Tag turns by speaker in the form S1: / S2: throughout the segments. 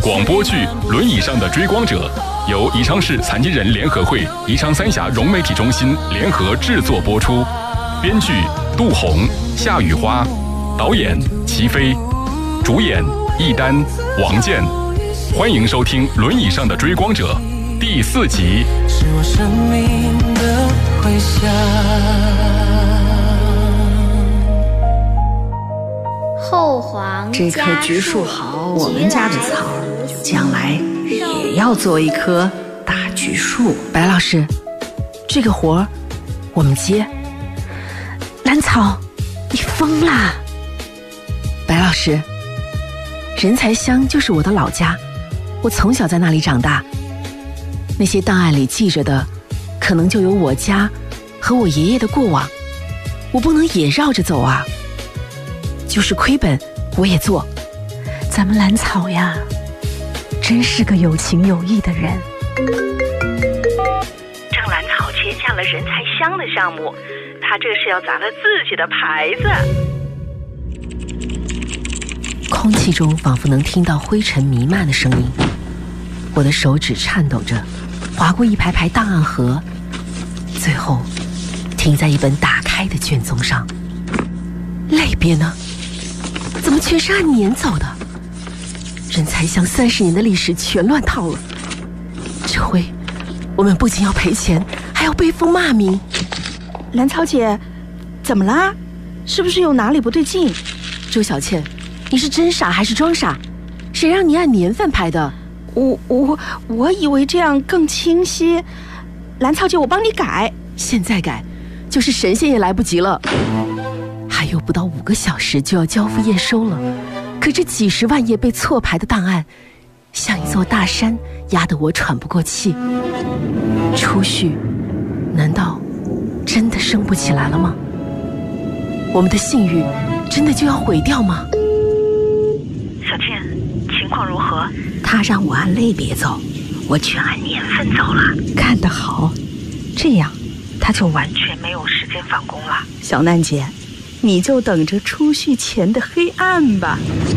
S1: 广播剧《轮椅上的追光者》由宜昌市残疾人联合会、宜昌三峡融媒体中心联合制作播出，编剧杜红、夏雨花，导演齐飞，主演易丹、王健。欢迎收听《轮椅上的追光者》第4集。
S2: 是我生命的回响。
S3: 后黄
S4: 这棵橘树好，我们家的草将来也要做一棵大橘树。
S5: 白老师，这个活儿我们接。兰草，你疯啦！白老师，人才乡就是我的老家，我从小在那里长大。那些档案里记着的，可能就有我家和我爷爷的过往，我不能也绕着走啊。就是亏本我也做。
S6: 咱们兰草呀，真是个有情有义的人。
S7: 郑兰草签下了人才乡的项目，他这是要砸了自己的牌子。
S5: 空气中仿佛能听到灰尘弥漫的声音，我的手指颤抖着划过一排排档案盒，最后停在一本打开的卷宗上。类别呢？怎么全是按年走的？人才乡30年的历史全乱套了。这回我们不仅要赔钱，还要背负骂名。
S6: 兰草姐，怎么啦？是不是有哪里不对劲？
S5: 周小倩，你是真傻还是装傻？谁让你按年份排的？
S6: 我以为这样更清晰。兰草姐，我帮你改。
S5: 现在改，就是神仙也来不及了。还有不到5个小时就要交付验收了，可这几10万页被错排的档案，像一座大山，压得我喘不过气。储蓄，难道真的升不起来了吗？我们的信誉真的就要毁掉吗？
S7: 小倩，情况如何？
S4: 他让我按类别走，我却按年份走了。
S6: 干得好，这样他就
S7: 完全没有时间返工了。
S6: 小楠姐，你就等着出续前的黑暗吧。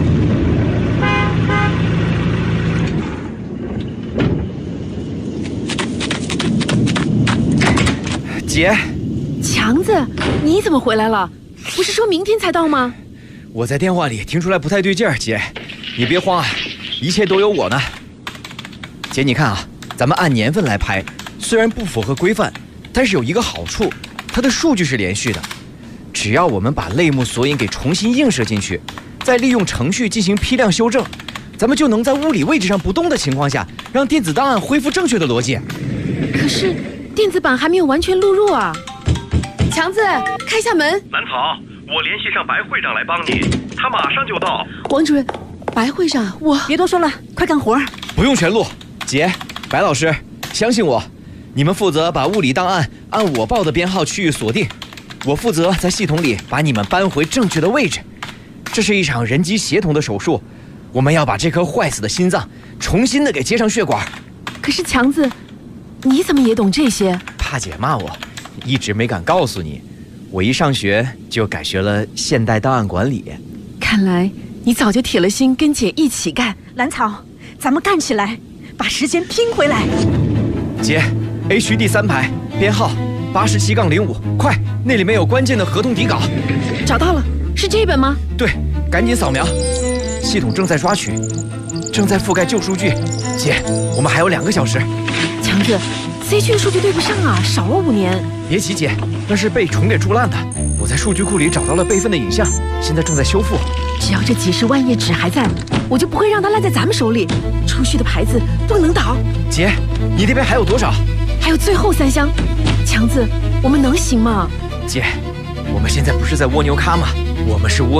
S8: 姐，
S5: 强子，你怎么回来了？不是说明天才到吗？
S8: 我在电话里听出来不太对劲儿，姐，你别慌啊，一切都有我呢。姐，你看啊，咱们按年份来排，虽然不符合规范，但是有一个好处，它的数据是连续的。只要我们把类目索引给重新映射进去，再利用程序进行批量修正，咱们就能在物理位置上不动的情况下，让电子档案恢复正确的逻辑。
S5: 可是电子版还没有完全录入啊！强子，开下门。
S9: 兰草，我联系上白会长来帮你，他马上就到。
S5: 王主任，白会长，我
S6: 别多说了，快干活。
S8: 不用全录，姐，白老师，相信我，你们负责把物理档案按我报的编号区域锁定，我负责在系统里把你们搬回正确的位置。这是一场人机协同的手术，我们要把这颗坏死的心脏重新的给接上血管。
S5: 可是强子，你怎么也懂这些？
S8: 怕姐骂我，一直没敢告诉你。我一上学就改学了现代档案管理。
S5: 看来你早就铁了心跟姐一起干。
S6: 兰草，咱们干起来，把时间拼回来。
S8: 姐 ，A 区第3排，编号87-05，快，那里面有关键的合同底稿。
S5: 找到了，是这本吗？
S8: 对，赶紧扫描。系统正在抓取，正在覆盖旧数据。姐，我们还有2个小时。
S5: 强子，C 区的数据对不上啊，少了5年。
S8: 别急，姐，那是被虫给蛀烂的。我在数据库里找到了备份的影像，现在正在修复。
S5: 只要这几10万页纸还在，我就不会让它烂在咱们手里。储蓄的牌子不能倒。
S8: 姐，你那边还有多少？
S5: 还有最后3箱。强子，我们能行吗？
S8: 姐，我们现在不是在蜗牛咖吗？我们是蜗